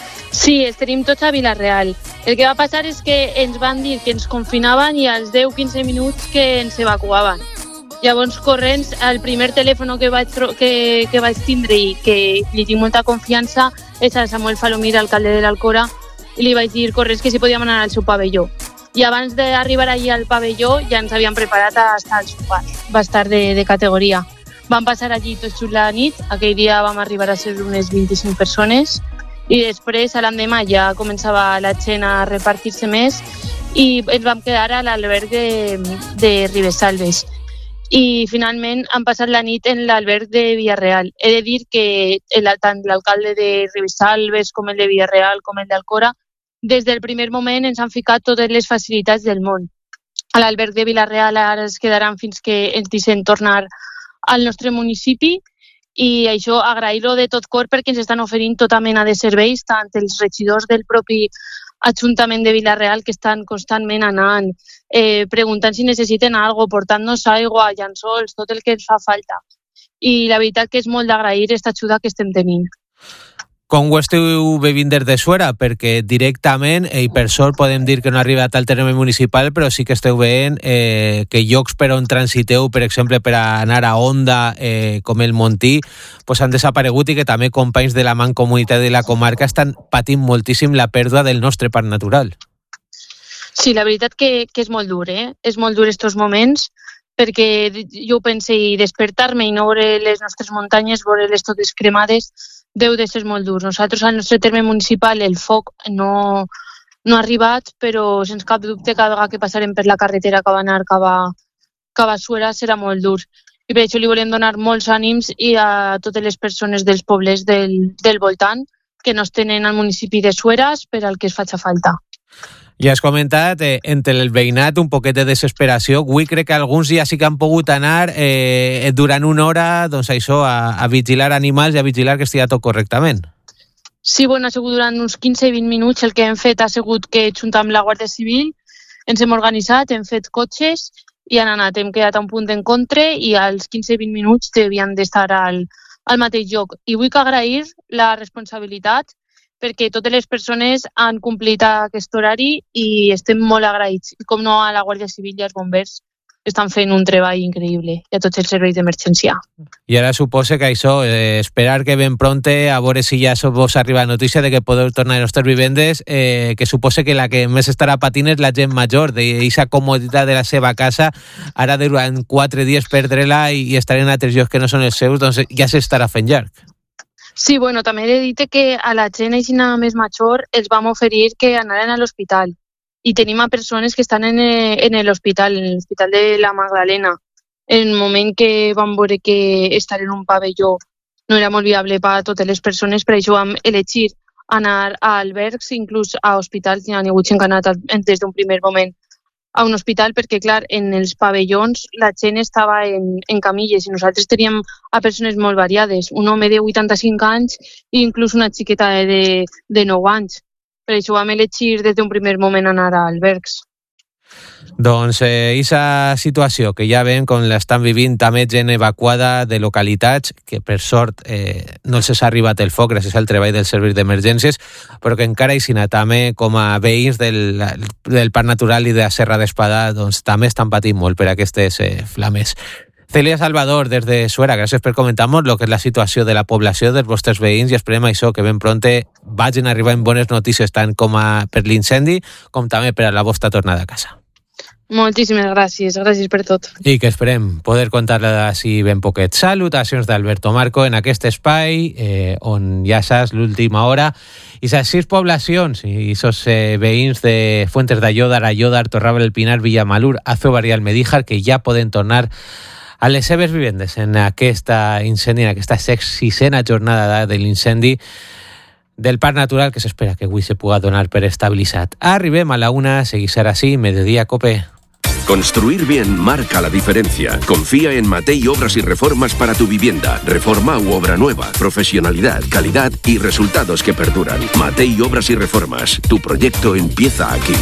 Sí, tenim tots a Vila-real. El que va passar és que ens van dir que ens confinaven i als deu a quinze minuts que ens evacuaven. Llavors, corrents, el primer telèfon que vaig, que, que vaig tindre i que li tinc molta confiança és a Samuel Falomir, alcalde de l'Alcora, i li vaig dir corrents que si podíem anar al seu pavelló. I abans d'arribar allí al pavelló ja ens havien preparat a estar al sopar. Va estar de, de categoria. Vam passar allí tot just la nit. Aquell dia vam arribar a ser unes vint-i-cinc persones. I després, a l'endemà, ja començava la gent a repartir-se més i ens vam quedar a l'alberg de, de Ribesalbes. I finalment han passat la nit en l'alberg de Villarreal. He de dir que el, tant l'alcalde de Ribesalbes com el de Villarreal com el d'Alcora, des del primer moment ens han ficat totes les facilitats del món. A l'alberg de Villarreal ara es quedaran fins que ens deixen tornar al nostre municipi. I això agrair-ho de tot cor perquè ens estan oferint tota mena de serveis, tant els regidors del propi Ajuntament de Vila-real que estan constantment anant, eh, preguntant si necessiten alguna cosa, portant-nos aigua, llençols, tot el que ens fa falta. I la veritat que és molt d'agrair aquesta ajuda que estem tenint. Com ho esteu vivint des de Suera? Perquè directament, i per sort podem dir que no ha arribat al terme municipal, però sí que esteu veient eh, que llocs per on transiteu, per exemple, per anar a Onda, eh, com el Montí, pues han desaparegut i que també companys de la mancomunitat de la comarca estan patint moltíssim la pèrdua del nostre parc natural. Sí, la veritat que, que és molt dur, eh? És molt dur estos moments, perquè jo penso i despertar-me i no veure les nostres muntanyes, veure-les totes cremades, deu de ser molt dur. Nosaltres al nostre terme municipal el foc no, no ha arribat, però sense cap dubte cada vegada que passarem per la carretera que va anar cap a, cap a Suera serà molt dur. I per això li volem donar molts ànims i a totes les persones dels pobles del, del voltant que no es tenen al municipi de Sueras per al que es faci falta. Ja has comentat, eh, entre el veïnat, un poquet de desesperació. Avui crec que alguns ja sí que han pogut anar eh, durant una hora doncs això, a, a vigilar animals i a vigilar que estigui tot correctament. Sí, bueno, ha sigut durant uns quinze a vint minuts. El que hem fet ha sigut que, junt amb la Guàrdia Civil, ens hem organitzat, hem fet cotxes i han anat. Hem quedat a un punt d'encontre i als quinze a vint minuts devien d'estar al, al mateix lloc. I vull que agrair la responsabilitat perquè totes les persones han complit aquest horari i estem molt agraïts. Com no a la Guàrdia Civil i als bombers, que estan fent un treball increïble, i a tots els serveis d'emergència. I ara suposa que això, eh, esperar que ben pronte, a veure si ja vos arriba notícia de que podeu tornar a les nostres vivendes, eh, que suposa que la que més estarà patint és la gent major, d'aquesta comoditat de la seva casa, ara durant quatre dies perdre-la i, i estar en altres llocs que no són els seus, doncs ja s'estarà fent llarg. Sí, bueno, també he de dir que a la gent aixina més major els vam oferir que anaren a l'hospital i tenim a persones que estan en, en l'hospital, en l'hospital de la Magdalena, en el moment que vam veure que estar en un pavelló no era molt viable per a totes les persones, per això vam elegir anar a albergs, inclús a hospitals. N'hi ha hagut gent que ha anat des d'un primer moment a un hospital, perquè, clar, en els pavellons la gent estava en, en camilles i nosaltres teníem a persones molt variades, un home de vuitanta-cinc anys i inclús una xiqueta de, de nou anys. Per això vam elegir des d'un primer moment anar a albergs. Doncs eh, esa situació que ja veiem com l'estan vivint també gent evacuada de localitats que per sort eh, no els ha arribat el foc gràcies al treball del servei d'emergències, però que encara i sinó també com a veïns del, del Parc Natural i de la Serra d'Espadà doncs també estan patint molt per aquestes eh, flames. Celia Salvador, des de Suera, gràcies per comentar-nos el que és la situació de la població dels vostres veïns i esperem això, que ben pronte vagin arribant bones notícies tant com a per l'incendi com també per a la vostra tornada a casa. Moltíssimes gràcies, gràcies per tot. I que esperem poder contar-la d'ací ben poquet. Salutacions d'Alberto Marco en aquest espai eh, on ja saps l'última hora i les sis poblacions i esos eh, veïns de Fuentes d'Aiòdar, Aiòdar, Torralba del Pinar, Villamalur, Azóvar i Almedíjar que ja poden tornar a les seves vivendes en aquesta incendi, en aquesta sisena jornada de l'incendi del Parc Natural que s'espera que avui se puga donar per estabilitzat. Arribem a la una, seguís ara sí, Mediodía Cope. Construir bien marca la diferencia. Confía en Matei Obras y Reformas para tu vivienda. Reforma u obra nueva. Profesionalidad, calidad y resultados que perduran. Matei Obras y Reformas. Tu proyecto empieza aquí.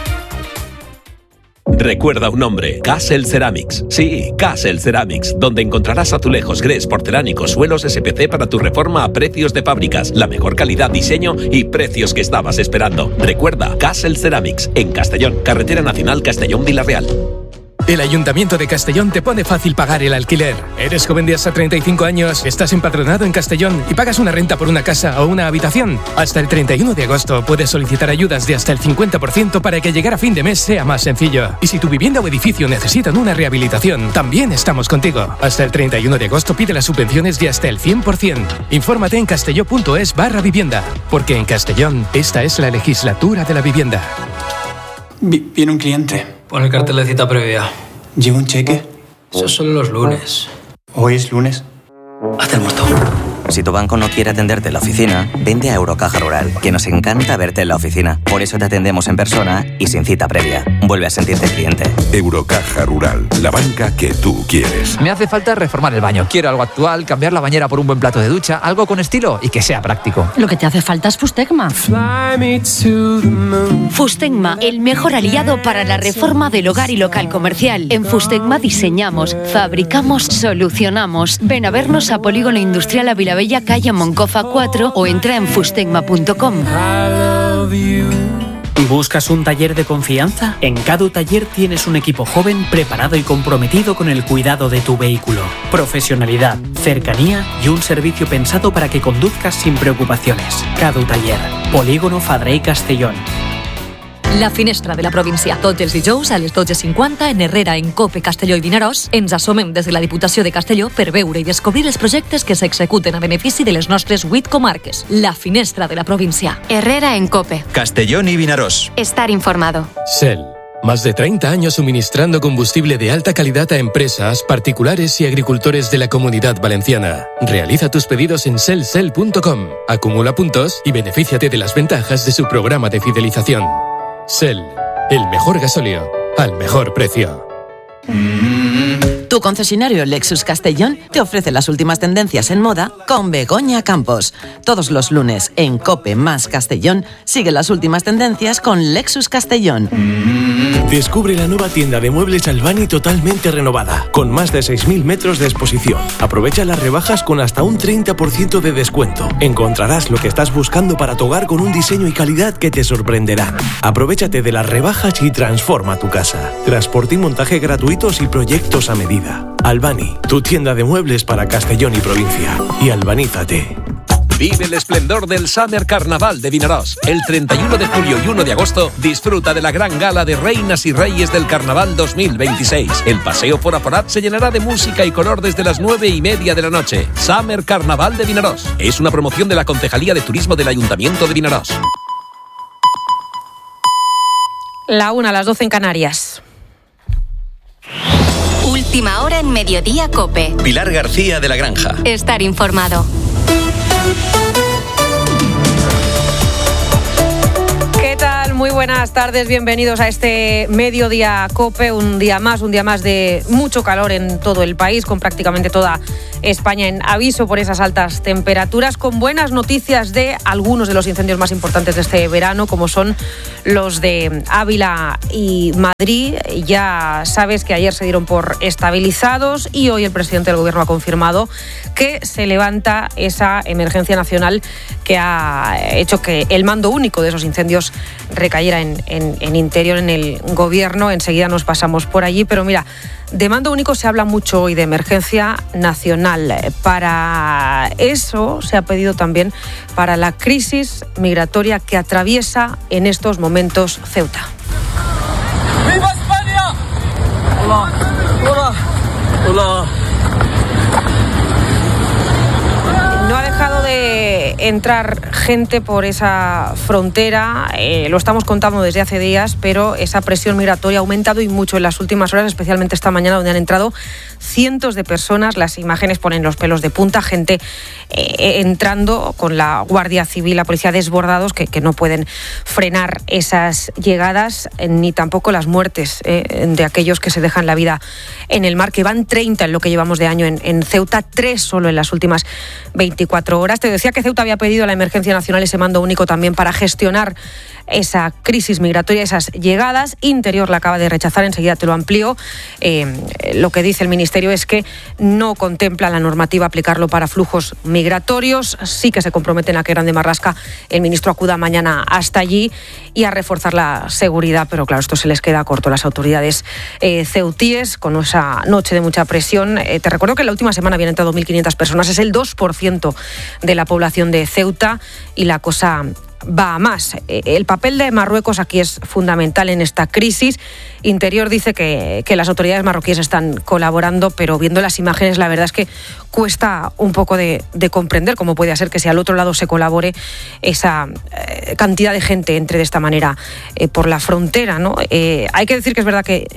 Recuerda un nombre, Castle Ceramics. Sí, Castle Ceramics, donde encontrarás azulejos, grés, porcelánicos, suelos S P C para tu reforma a precios de fábricas, la mejor calidad, diseño y precios que estabas esperando. Recuerda, Castle Ceramics, en Castellón, Carretera Nacional Castellón-Vilareal. El Ayuntamiento de Castellón te pone fácil pagar el alquiler. ¿Eres joven de hasta treinta y cinco años? ¿Estás empadronado en Castellón y pagas una renta por una casa o una habitación? Hasta el treinta y uno de agosto puedes solicitar ayudas de hasta el cincuenta por ciento para que llegar a fin de mes sea más sencillo. Y si tu vivienda o edificio necesitan una rehabilitación, también estamos contigo. Hasta el treinta y uno de agosto pide las subvenciones de hasta el cien por ciento. Infórmate en castelló.es barra vivienda, porque en Castellón esta es la legislatura de la vivienda. Vi- viene un cliente. Pon el cartel de cita previa. ¿Lleva un cheque? Esos son los lunes. ¿Hoy es lunes? Haz el muerto. Si tu banco no quiere atenderte en la oficina, vende a Eurocaja Rural, que nos encanta verte en la oficina. Por eso te atendemos en persona y sin cita previa. Vuelve a sentirte cliente. Eurocaja Rural, la banca que tú quieres. Me hace falta reformar el baño. Quiero algo actual, cambiar la bañera por un buen plato de ducha, algo con estilo y que sea práctico. Lo que te hace falta es Fustecma. Fustecma, el mejor aliado para la reforma del hogar y local comercial. En Fustecma diseñamos, fabricamos, solucionamos. Ven a vernos a Polígono Industrial Ávila Bella, calle Moncofa cuatro o entra en fustecma punto com. ¿Buscas un taller de confianza? En Cadu Taller tienes un equipo joven, preparado y comprometido con el cuidado de tu vehículo. Profesionalidad, cercanía y un servicio pensado para que conduzcas sin preocupaciones. Cadu Taller, Polígono Fadré i Castellón. La finestra de la província. Tots els dijous a les dotze cinquanta en Herrera, en Cope, Castelló i Vinaròs ens assomem des de la Diputació de Castelló per veure i descobrir els projectes que s'executen a benefici de les nostres vuit comarques. La finestra de la província. Herrera en Cope. Castellón y Vinaròs. Estar informado. Shell. Más de treinta años suministrando combustible de alta calidad a empresas, particulares y agricultores de la Comunidad Valenciana. Realiza tus pedidos en shell shell punto com. Acumula puntos y benefíciate de las ventajas de su programa de fidelización. Shell, el mejor gasóleo, al mejor precio. Tu concesionario Lexus Castellón te ofrece las últimas tendencias en moda con Begoña Campos. Todos los lunes en Cope más Castellón sigue las últimas tendencias con Lexus Castellón. Descubre la nueva tienda de muebles Albani totalmente renovada, con más de seis mil metros de exposición. Aprovecha las rebajas con hasta un treinta por ciento de descuento. Encontrarás lo que estás buscando para tu hogar con un diseño y calidad que te sorprenderán. Aprovechate de las rebajas y transforma tu casa. Transporte y montaje gratuitos y proyectos a medida. Albani, tu tienda de muebles para Castellón y provincia. Y albanízate. Vive el esplendor del Summer Carnaval de Vinaròs. El treinta y uno de julio y uno de agosto disfruta de la gran gala de Reinas y Reyes del Carnaval dos mil veintiséis. El paseo por Aforat se llenará de música y color desde las nueve y media de la noche. Summer Carnaval de Vinaròs. Es una promoción de la Concejalía de Turismo del Ayuntamiento de Vinaròs. La una a las doce en Canarias. Última hora en Mediodía COPE. Pilar García de la Granja. Estar informado. ¿Qué tal? Muy buenas tardes, bienvenidos a este Mediodía COPE, un día más, un día más de mucho calor en todo el país, con prácticamente toda España en aviso por esas altas temperaturas, con buenas noticias de algunos de los incendios más importantes de este verano, como son los de Ávila y Madrid. Ya sabes que ayer se dieron por estabilizados y hoy el presidente del Gobierno ha confirmado que se levanta esa emergencia nacional que ha hecho que el mando único de esos incendios recayera en, en, en Interior, en el Gobierno. Enseguida nos pasamos por allí, pero mira, de mando único se habla mucho hoy, de emergencia nacional. Para eso se ha pedido también para la crisis migratoria que atraviesa en estos momentos Ceuta. ¡Viva España! Hola, hola, hola. No ha dejado de entrar gente por esa frontera, eh, lo estamos contando desde hace días, pero esa presión migratoria ha aumentado y mucho en las últimas horas, especialmente esta mañana, donde han entrado cientos de personas. Las imágenes ponen los pelos de punta, gente eh, entrando con la Guardia Civil, la policía desbordados, que, que no pueden frenar esas llegadas, eh, ni tampoco las muertes eh, de aquellos que se dejan la vida en el mar, que van treinta en lo que llevamos de año en, en Ceuta, tres solo en las últimas veinticuatro horas. Te decía que Ceuta había pedido a la emergencia nacional ese mando único también para gestionar esa crisis migratoria, esas llegadas. Interior la acaba de rechazar, enseguida te lo amplío. Eh, lo que dice el Ministerio es que no contempla la normativa aplicarlo para flujos migratorios. Sí que se comprometen a que Grande Marlaska, el ministro, acuda mañana hasta allí y a reforzar la seguridad, pero claro, esto se les queda corto a las autoridades eh, ceutíes con esa noche de mucha presión. Eh, te recuerdo que en la última semana habían entrado mil quinientas personas, es el dos por ciento de la población de Ceuta y la cosa va a más. El papel de Marruecos aquí es fundamental en esta crisis. Interior dice que, que las autoridades marroquíes están colaborando, pero viendo las imágenes la verdad es que cuesta un poco de, de comprender cómo puede ser que si al otro lado se colabore, esa eh, cantidad de gente entre de esta manera eh, por la frontera, ¿no? Eh, hay que decir que es verdad que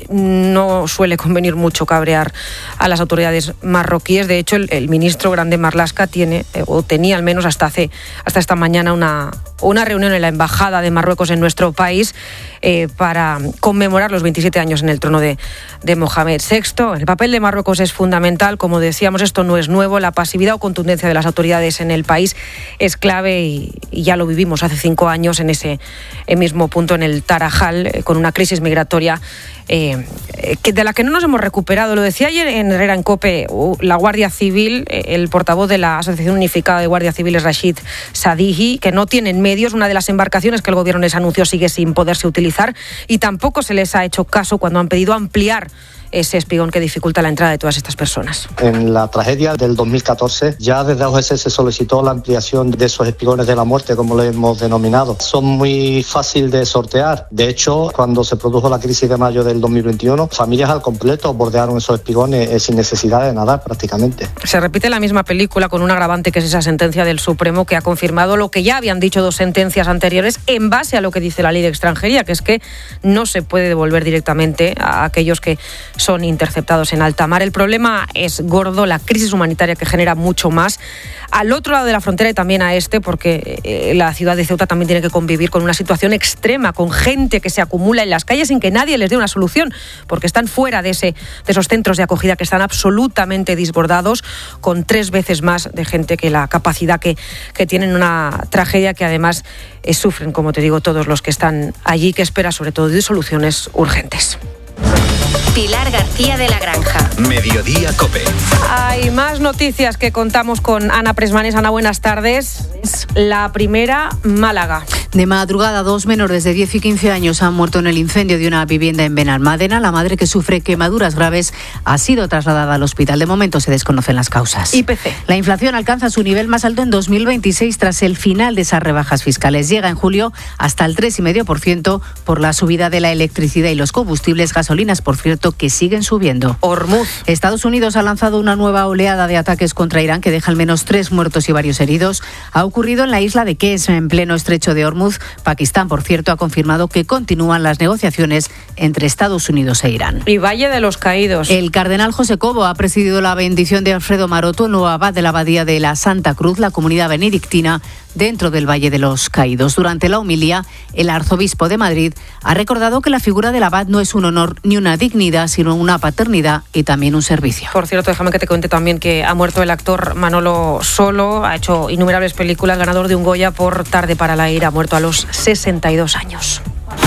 no suele convenir mucho cabrear a las autoridades marroquíes. De hecho, el, el ministro Grande Marlaska tiene, eh, o tenía al menos hasta hace hasta esta mañana, una una reunión en la Embajada de Marruecos en nuestro país eh, para conmemorar los veintisiete años en el trono de, de Mohamed sexto. El papel de Marruecos es fundamental, como decíamos, esto no es nuevo. La pasividad o contundencia de las autoridades en el país es clave y, y ya lo vivimos hace cinco años en ese mismo punto, en el Tarajal, eh, con una crisis migratoria Eh, que de la que no nos hemos recuperado. Lo decía ayer en Herrera en COPE la Guardia Civil, el portavoz de la Asociación Unificada de Guardias Civiles, Rashid Sadihi, que no tienen medios. Una de las embarcaciones que el gobierno les anunció sigue sin poderse utilizar y tampoco se les ha hecho caso cuando han pedido ampliar ese espigón que dificulta la entrada de todas estas personas. En la tragedia del dos mil catorce ya desde A O G S se solicitó la ampliación de esos espigones de la muerte, como lo hemos denominado. Son muy fáciles de sortear. De hecho, cuando se produjo la crisis de mayo del dos mil veintiuno, familias al completo bordearon esos espigones eh, sin necesidad de nadar prácticamente. Se repite la misma película con un agravante, que es esa sentencia del Supremo que ha confirmado lo que ya habían dicho dos sentencias anteriores en base a lo que dice la ley de extranjería, que es que no se puede devolver directamente a aquellos que son interceptados en alta mar. El problema es gordo, la crisis humanitaria que genera mucho más al otro lado de la frontera y también a este, porque eh, la ciudad de Ceuta también tiene que convivir con una situación extrema, con gente que se acumula en las calles sin que nadie les dé una solución, porque están fuera de, ese, de esos centros de acogida que están absolutamente desbordados, con tres veces más de gente que la capacidad que, que tienen. Una tragedia que además eh, sufren, como te digo, todos los que están allí, que espera sobre todo de soluciones urgentes. Pilar García de la Granja. Mediodía COPE. Hay más noticias que contamos con Ana Presmanes. Ana, buenas tardes. La primera, Málaga. De madrugada, dos menores de diez y quince años han muerto en el incendio de una vivienda en Benalmádena. La madre, que sufre quemaduras graves, ha sido trasladada al hospital. De momento se desconocen las causas. I P C. La inflación alcanza su nivel más alto en dos mil veintiséis tras el final de esas rebajas fiscales. Llega en julio hasta el tres coma cinco por ciento por la subida de la electricidad y los combustibles. Gasolinas, por cierto, que siguen subiendo. Hormuz. Estados Unidos ha lanzado una nueva oleada de ataques contra Irán que deja al menos tres muertos y varios heridos. Ha ocurrido en la isla de Kess, en pleno estrecho de Hormuz. Hormuz. Pakistán, por cierto, ha confirmado que continúan las negociaciones entre Estados Unidos e Irán. Y Valle de los Caídos. El cardenal José Cobo ha presidido la bendición de Alfredo Maroto, el nuevo abad de la Abadía de la Santa Cruz, la comunidad benedictina dentro del Valle de los Caídos. Durante la homilía, el arzobispo de Madrid ha recordado que la figura del abad no es un honor ni una dignidad, sino una paternidad y también un servicio. Por cierto, déjame que te cuente también que ha muerto el actor Manolo Solo, ha hecho innumerables películas, ganador de un Goya por Tarde para la ira, ha muerto a los sesenta y dos años.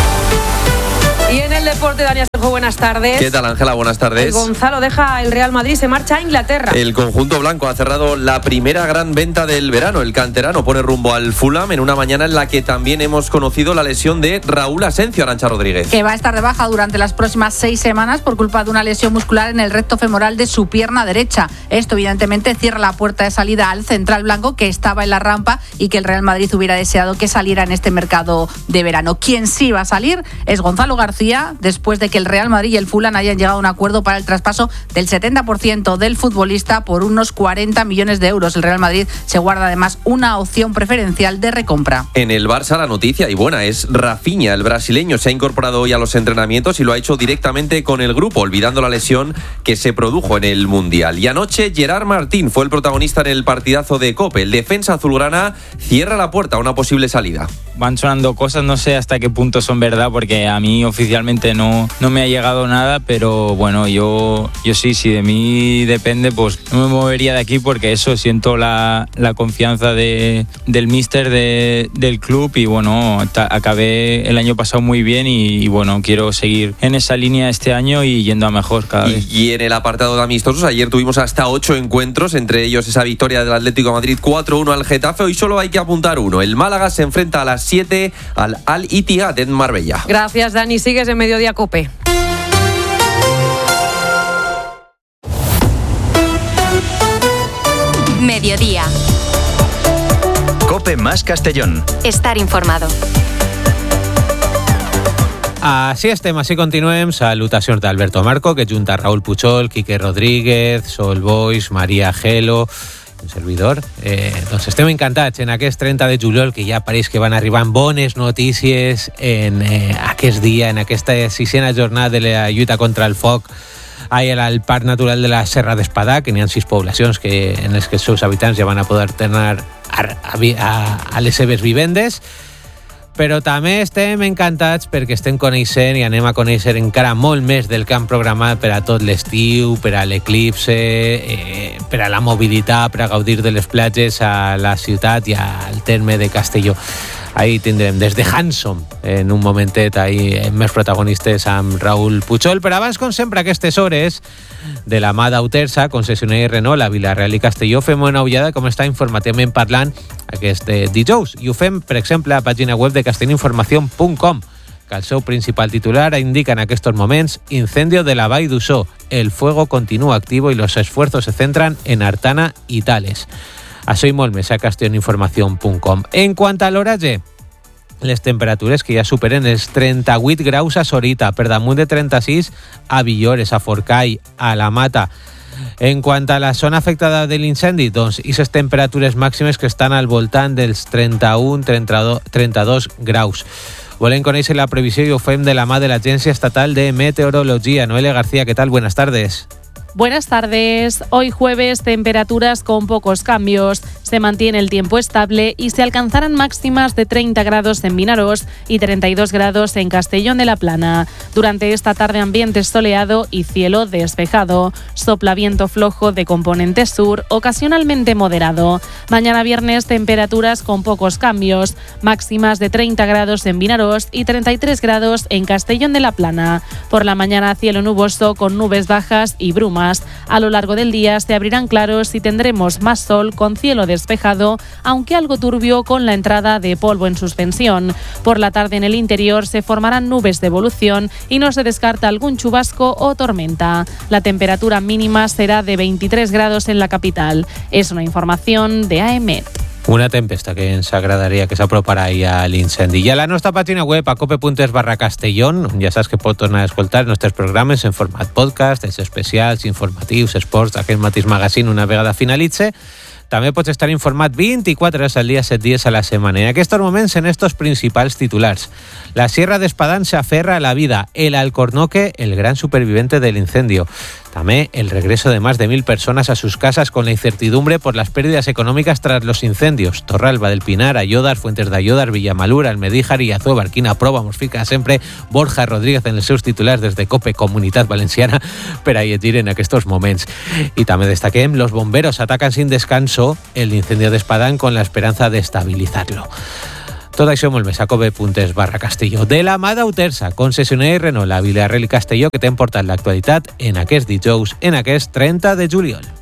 Y en el deporte, Dani Asenjo, buenas tardes. ¿Qué tal, Ángela? Buenas tardes. El Gonzalo deja el Real Madrid, se marcha a Inglaterra. El conjunto blanco ha cerrado la primera gran venta del verano. El canterano pone rumbo al Fulham en una mañana en la que también hemos conocido la lesión de Raúl Asencio, Arantxa Rodríguez. Que va a estar de baja durante las próximas seis semanas por culpa de una lesión muscular en el recto femoral de su pierna derecha. Esto, evidentemente, cierra la puerta de salida al central blanco, que estaba en la rampa y que el Real Madrid hubiera deseado que saliera en este mercado de verano. Quien sí va a salir es Gonzalo García, después de que el Real Madrid y el Fulham hayan llegado a un acuerdo para el traspaso del setenta por ciento del futbolista por unos cuarenta millones de euros. El Real Madrid se guarda además una opción preferencial de recompra. En el Barça la noticia, y buena, es Rafinha. El brasileño se ha incorporado hoy a los entrenamientos y lo ha hecho directamente con el grupo, olvidando la lesión que se produjo en el Mundial. Y anoche Gerard Martín fue el protagonista en el partidazo de COPE. El defensa azulgrana cierra la puerta a una posible salida. Van sonando cosas, no sé hasta qué punto son verdad, porque a mí oficialmente no, no me ha llegado nada, pero bueno, yo, yo sí, si de mí depende, pues no me movería de aquí, porque eso, siento la, la confianza de, del míster de, del club y bueno, ta, acabé el año pasado muy bien y, y bueno, quiero seguir en esa línea este año y yendo a mejor cada y, vez. Y en el apartado de amistosos, ayer tuvimos hasta ocho encuentros, entre ellos esa victoria del Atlético de Madrid cuatro uno al Getafe. Hoy solo hay que apuntar uno. El Málaga se enfrenta a las siete al Al-Ittihad en Marbella. Gracias, Dani. Sigues en Mediodía COPE. Mediodía. COPE más Castellón. Estar informado. Així estem, així continuem. Salutacions d'Alberto Marco, que junta Raúl Puchol, Quique Rodríguez, Sol Boix, Maria Gelo, un servidor. Eh, doncs estem encantats en aquest trenta de juliol, que ja pareix que van arribant bones notícies en eh, aquest dia, en aquesta sisena jornada de la lluita contra el foc allà al Parc Natural de la Serra d'Espadà, que n'hi ha sis poblacions que, en les que els seus habitants ja van a poder tornar a, a, a les seves vivendes. Però també estem encantats perquè estem coneixent i anem a conèixer encara molt més del que han programat per a tot l'estiu, per a l'eclipse, eh, per a la mobilitat, per a gaudir de les platges a la ciutat i al terme de Castelló. Ahí tindrem des de Hansom, en un momentet, ahí més protagonistes amb Raúl Puchol. Però abans, com sempre, a aquestes hores, de la mà d'Autersa, concessionària Renault a Vila-real i Castelló, fem una ullada com està informativament parlant aquest dijous. I ho fem, per exemple, a la pàgina web de castellinformación punt com, que el seu principal titular indica en aquests moments: incendio de la Vall d'Uixó. El fuego continúa activo y los esfuerzos se centran en Artana y Tales. Això i molt més a castellinformación punt com. En quant a l'oratge, les temperatures que ja superen els trenta-vuit graus a Sorita, per damunt de trenta-sis a Villores, a Forcall, a la Mata. En quant a la zona afectada de l'incendi, doncs, i les temperatures màximes que estan al voltant dels trenta-un a trenta-dos graus. Volem conèixer la previsió i ho fem de la mà de l'Agència Estatal de Meteorologia. Noelia García, ¿qué tal? Buenas tardes. Buenas tardes. Hoy jueves, temperaturas con pocos cambios. Se mantiene el tiempo estable y se alcanzarán máximas de treinta grados en Vinaròs y treinta y dos grados en Castellón de la Plana. Durante esta tarde, ambiente soleado y cielo despejado. Sopla viento flojo de componente sur, ocasionalmente moderado. Mañana viernes, temperaturas con pocos cambios. Máximas de treinta grados en Vinaròs y treinta y tres grados en Castellón de la Plana. Por la mañana, cielo nuboso con nubes bajas y brumas. A lo largo del día se abrirán claros y tendremos más sol con cielo despejado, aunque algo turbio con la entrada de polvo en suspensión. Por la tarde en el interior se formarán nubes de evolución y no se descarta algún chubasco o tormenta. La temperatura mínima será de veintitrés grados en la capital. Es una información de A E M E T. Una tempesta que ens agradaria que s'aproparà a l'incendi. I a la nostra pàgina web, a cope punt es barra Castellón, ja saps que pot tornar a escoltar els nostres programes en format podcast, els especials, informatius, esports, aquest mateix magazine una vegada finalitze. també pots estar informat vint-i-quatre hores al dia, set dies a la setmana. En aquests moments, en estos principals titulars. La Sierra de Espadán se aferra a la vida. El Alcornoque, el gran superviviente del incendio. También el regreso de más de mil personas a sus casas con la incertidumbre por las pérdidas económicas tras los incendios. Torralba del Pinar, Ayodar, Fuentes de Ayodar, Villamalur, Almedíjar y Azué, Barquina, Proba, Mosfica, siempre Borja Rodríguez en els seus titulars des de COPE Comunitat Valenciana per a llegir en aquests moments. Y también destaquem, los bomberos atacan sin descanso el incendio de Espadán con la esperanza de estabilizarlo. Tot això molt més a cope.es barra Castelló. De la mà d'Autersa, concessionària Renault, a Vilareal i Castelló, que t'hem portat l'actualitat en aquest dijous, en aquest trenta de juliol.